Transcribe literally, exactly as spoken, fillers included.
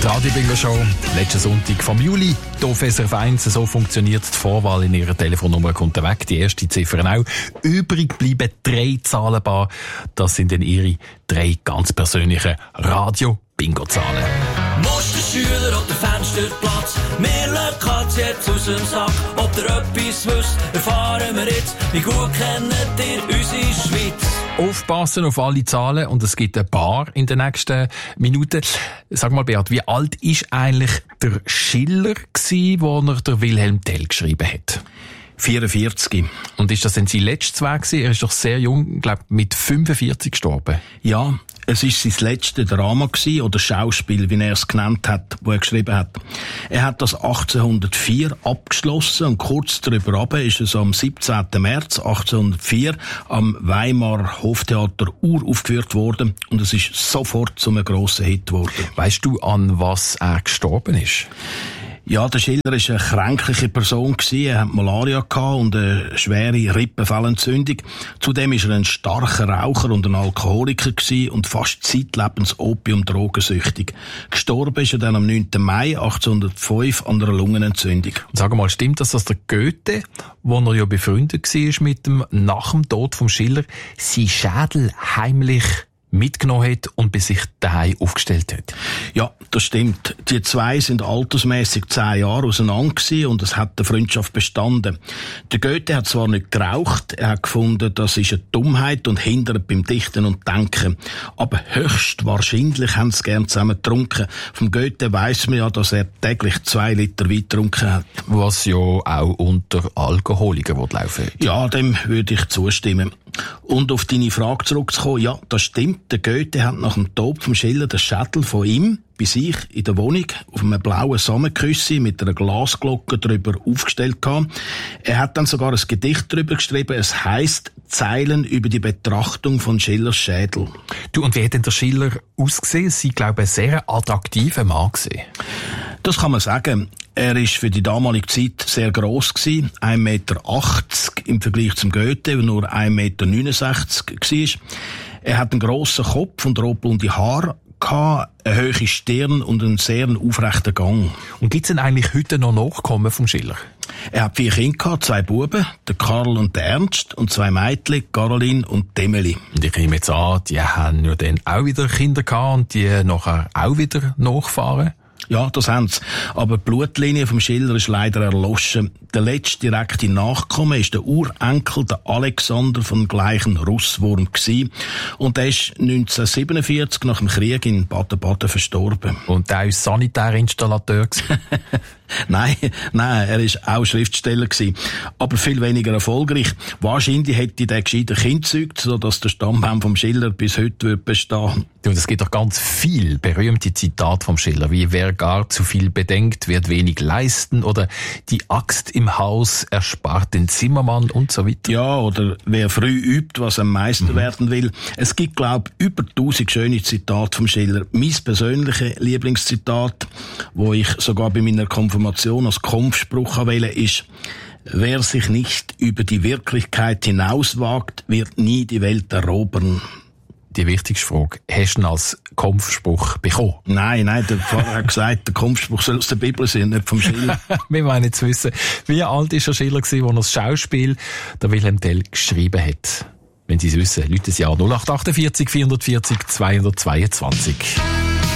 Die Radio-Bingo-Show, letzten Sonntag vom Juli. Hier auf S R F eins, so funktioniert die Vorwahl in Ihrer Telefonnummer, kommt weg. Die erste Ziffer auch. Übrig bleiben drei Zahlenbar. Das sind dann Ihre drei ganz persönlichen Radio-Bingo-Zahlen. Musterschüler oder Fensterplatz, wir lassen Katz jetzt aus dem Sack. Ob ihr etwas wisst, erfahren wir jetzt. Wie gut kennt ihr unsere Schweiz? Aufpassen auf alle Zahlen und es gibt ein paar in den nächsten Minuten. Sag mal, Beat, wie alt ist eigentlich der Schiller gsi, wo er der Wilhelm Tell geschrieben hat? vierundvierzig. Und ist das denn sein letztes Werk gewesen? Er ist doch sehr jung, glaube mit fünfundvierzig gestorben. Ja, es ist sein letztes Drama gewesen, oder Schauspiel, wie er es genannt hat, wo er geschrieben hat. Er hat das achtzehnhundertvier abgeschlossen und kurz darüber ab ist es am siebzehnten März achtzehnhundertvier am Weimarer Hoftheater uraufgeführt worden und es ist sofort zu einem grossen Hit geworden. Weißt du, an was er gestorben ist? Ja, der Schiller war eine kränkliche Person. Er hatte Malaria und eine schwere Rippenfellentzündung. Zudem war er ein starker Raucher und ein Alkoholiker und fast zeitlebens Opium-drogensüchtig. Gestorben ist er dann am neunten Mai achtzehnhundertfünf an einer Lungenentzündung. Sag mal, stimmt das, dass der Goethe, wo er ja befreundet war mit dem, nach dem Tod vom Schiller, sein Schädel heimlich mitgenommen hat und bei sich daheim aufgestellt hat? Ja, das stimmt. Die zwei sind altersmässig zehn Jahre auseinander gewesen und es hat eine Freundschaft bestanden. Der Goethe hat zwar nicht geraucht, er hat gefunden, das ist eine Dummheit und hindert beim Dichten und Denken. Aber höchstwahrscheinlich haben sie gern zusammen getrunken. Vom Goethe weiss man ja, dass er täglich zwei Liter Wein getrunken hat. Was ja auch unter Alkoholikern laufen wird. Ja, dem würde ich zustimmen. Und auf deine Frage zurückzukommen, ja, das stimmt. Der Goethe hat nach dem Tod vom Schiller den Schädel von ihm bei sich in der Wohnung auf einem blauen Samenküssi mit einer Glasglocke drüber aufgestellt gehabt. Er hat dann sogar ein Gedicht drüber geschrieben. Es heisst Zeilen über die Betrachtung von Schillers Schädel. Du, und wie hat denn der Schiller ausgesehen? Sie, glaube ich, ein sehr attraktiver Mann gewesen. Das kann man sagen. Er war für die damalige Zeit sehr gross gewesen, ein Meter achtzig im Vergleich zum Goethe, der nur ein Meter neunundsechzig war. Er hat einen grossen Kopf und rotblonde Haare, eine hohe Stirn und einen sehr aufrechten Gang. Und gibt es denn eigentlich heute noch Nachkommen vom Schiller? Er hat vier Kinder gehabt, zwei Buben, der Karl und der Ernst, und zwei Mädchen, Caroline und Emily. Und ich nehme jetzt an, die haben ja dann auch wieder Kinder gehabt und die nachher auch wieder nachfahren? Ja, das haben sie. Aber die Blutlinie vom Schiller ist leider erloschen. Der letzte direkte Nachkomme ist der Urenkel, der Alexander von gleichen Russwurm gewesen. Und der ist neunzehnhundertsiebenundvierzig nach dem Krieg in Baden-Baden verstorben. Und der war Sanitärinstallateur gewesen? Nein, nein, er war auch Schriftsteller gewesen. Aber viel weniger erfolgreich. Wahrscheinlich hätte der gescheiter Kind gezeugt, sodass der Stammbaum vom Schiller bis heute bestehen. Und es gibt doch ganz viel berühmte Zitate vom Schiller, wie wer gar zu viel bedenkt, wird wenig leisten, oder die Axt im Haus erspart den Zimmermann und so weiter. Ja, oder wer früh übt, was am meisten mhm. werden will. Es gibt, glaube ich, über tausend schöne Zitate vom Schiller. Mein persönliches Lieblingszitat, wo ich sogar bei meiner Konfirmation als Kampfspruch wähle, ist: Wer sich nicht über die Wirklichkeit hinauswagt, wird nie die Welt erobern. Die wichtigste Frage, hast du ihn als Kampfspruch bekommen? Nein, nein, der Pfarrer hat gesagt, der Kampfspruch soll aus der Bibel sein, nicht vom Schiller. Wir wollen jetzt wissen, wie alt ist der Schiller gewesen, als er das Schauspiel der Wilhelm Tell geschrieben hat. Wenn Sie es wissen, rufen Sie an null acht acht vier, vierhundertvierzig, zweihundertzweiundzwanzig.